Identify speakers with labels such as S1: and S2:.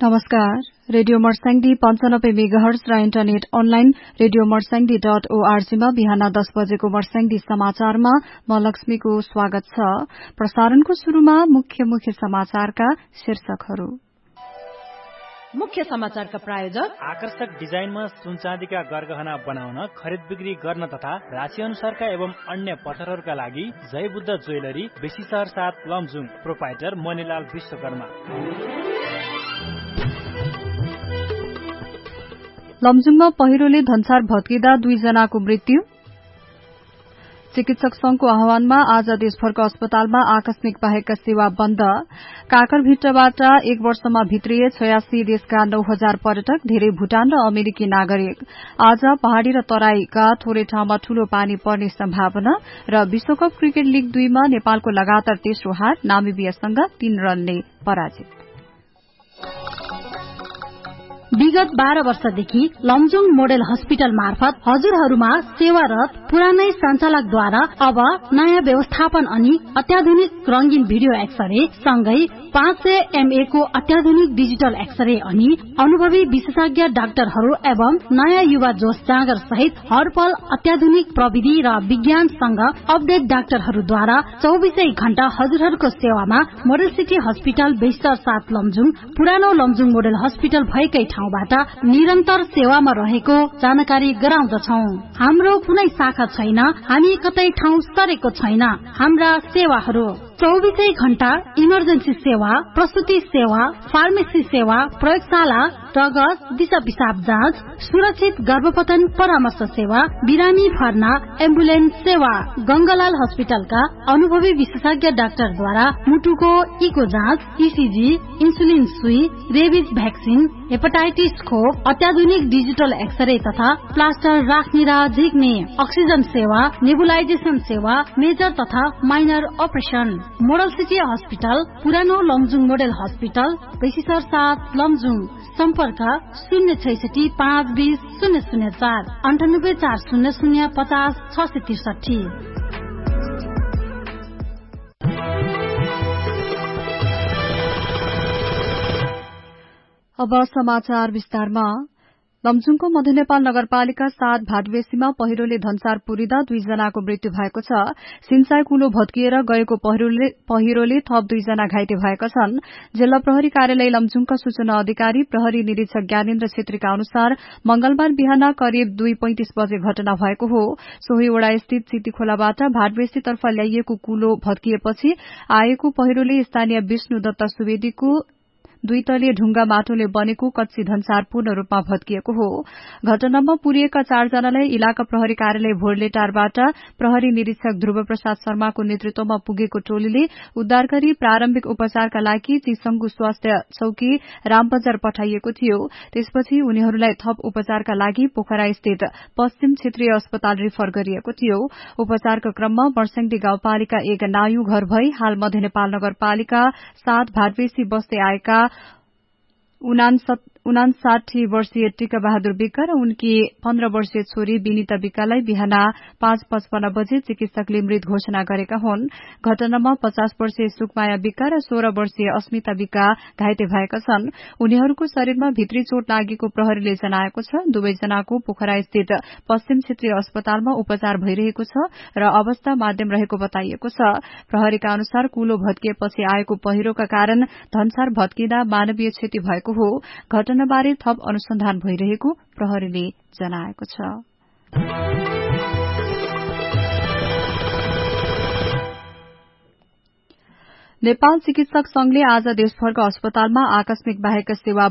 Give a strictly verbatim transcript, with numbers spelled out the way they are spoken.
S1: नमस्कार, रेडियो मर्स्याङ्दी पञ्चानब्बे मेगाहर्ज र internet online radio Marsyangdi dot ओआरजीमा बिहान दस बजेको मर्स्याङ्दी समाचारमा म लक्ष्मीको स्वागत छ। प्रसारणको शुरूमा मुख्य मुख्य समाचारका शीर्षकहरू।
S2: मुख्य समाचारका प्रायोजक
S3: आकर्षक डिजाइनमा सुनचाँदीका गरगहना बनाउन, खरिद बिक्री गर्न तथा राशि अनुसारका एवं अन्य पत्थरहरूका लागि जय बुद्ध ज्वेलरी, बेसी शहर साथ लमजुङ, प्रोपाइटर मणिलाल विश्वकर्मा।
S1: लमजुङमा पहिरोले धनसार भत्किँदा दुईजनाको मृत्यु। चिकित्सक संघको आह्वानमा आज देशभरको अस्पतालमा आकस्मिक बाहेकका सेवा बन्द। काकरभिट्टबाट एक वर्षमा भित्रिए छयासी देशका नौ हजार पर्यटक, धेरै भूटान र अमेरिकी नागरिक। आज पहाड़ी र तराईका थोरै ठाउँमा ठूलो पानी पर्ने सम्भावना र विश्वकप क्रिकेट लीग दुईमा नेपालको लगातार तेस्रो हार, नामिबियासँग तीन रनले पराजित।
S2: विगत बाह्र वर्षदेखि लमजुङ मोडेल हस्पिटल मार्फत हजुरहरूमा सेवारत पुरानै संचालकद्वारा अब नयाँ व्यवस्थापन अनि अत्याधुनिक रंगीन भिडियो एक्सरे सँगै पाँच सय एमए को अत्याधुनिक डिजिटल एक्सरे अनि अनुभवी विशेषज्ञ डाक्टरहरू एवं नयाँ युवा जोश जाँगर सहित हरपल अत्याधुनिक प्रविधि र विज्ञानसँग अपडेट डाक्टरहरूद्वारा चौबीसै घण्टा हजुरहरूको सेवामा मोडल सिटी हस्पिटल बेस्टर सात लमजुङ पुरानो लमजुङ मोडल हस्पिटल भएकै ठाउँबाट निरन्तर सेवामा रहेको जानकारी गराउँदछौ। हाम्रो कुनै शाखा छैन, हामी कतै ठाउँ सरेको छैन। हाम्रा सेवाहरू चौबीसै घण्टा इमर्जेन्सी सेवा, प्रसुति सेवा, फार्मेसी सेवा, प्रयोगशाला, रगत, दिशा पिसाब जाँच, सुरक्षित गर्भपतन परामर्श सेवा, बिरामी भर्ना, एम्बुलेन्स सेवा। गंगालाल हस्पिटलका अनुभवी विशेषज्ञ डाक्टरद्वारा मुटुको इको जाँच, ईसीजी, इन्सुलिन सुई, रेबिज भ्याक्सिन, हेपाटाइटिस खोप, अत्याधुनिक डिजिटल एक्सरे तथा प्लास्टर राख्ने र झिक्ने, अक्सिजन सेवा, नेबुलाइजेसन सेवा, मेजर तथा minor operation. Model city hospital पुरानो लमजुङ मोडल हस्पिटल बेसीसर सात लमजुङ। सम्पर्क शून्य छैसठी पाँच बीस शून्य शून्य चार अन्ठानब्बे चार शून्य शून्य पचास छ सय त्रिसठी।
S1: अब समाचार विस्तारमा। लमजुङको मध्य नेपाल नगरपालिका सात भाटबेसीमा पहिरोले धनसार पुरिँदा दुईजनाको मृत्यु भएको छ। सिंचाई कुलो भत्किएर गएको पहिरोले, पहिरोले थप दुईजना घाइते भएका छन्। जिल्ला प्रहरी कार्यालय लमजुङका सूचना अधिकारी प्रहरी निरीक्षक ज्ञानेन्द्र छेत्रीका अनुसार मंगलबार बिहान करिब दुई पैंतिस बजे घटना भएको हो। सोही वडा स्थित सिटी खोलाबाट भाटबेसीतर्फ ल्याइएको कुलो भत्किएपछि आएको पहिरोले स्थानीय विष्णु दत्त सुवेदीको दुई तले ढुंगा माटोले बनेको कच्ची धनसार पूर्ण रूपमा भत्किएको हो। घटनामा पुरिएका चारजनालाई इलाका प्रहरी कार्यालय भोरलेटारबाट प्रहरी निरीक्षक ध्रुव प्रसाद शर्माको नेतृत्वमा पुगेको टोलीले उद्धार गरी प्रारम्भिक उपचारका लागि चिसंगु स्वास्थ्य चौकी रामबजार पठाइएको थियो। त्यसपछि उनीहरूलाई थप उपचारका लागि पोखरा स्थित पश्चिम क्षेत्रीय अस्पताल रिफर गरिएको थियो। उपचारका क्रममा मर्स्याङ्दी गाउँपालिका एक नायु घर भई हाल मध्य नेपाल नगरपालिका सात भाटबेसी बस्दै आएका उनासाठी वर्षीय टीका बहादुर विक्का र उनकी पन्ध्र वर्षीय छोरी विनिता विक्कालाई बिहान पाँच पचपन्न बजे चिकित्सकले मृत घोषणा गरेका हुन्। घटनामा पचास वर्षीय सुकमाया विक्का र सोह्र वर्षीय अस्मिता विक्का घाइते भएका छन्। उनीहरूको शरीरमा भित्री चोट लागेको प्रहरीले जनाएको छ। दुवैजनाको पोखरा स्थित पश्चिम क्षेत्रीय अस्पतालमा उपचार भइरहेको छ र अवस्था माध्यम रहेको बताइएको छ। प्रहरीका अनुसार कुलो भत्किएपछि आएको पहिरोका कारण धनसार भत्किँदा मानवीय क्षति भएको हो। घटनाबारे थप अनुसन्धान भइरहेको प्रहरीले जनाएको छ। नेपाल चिकित्सक संघले आज देशभरका अस्पतालमा आकस्मिक बाहेक सेवा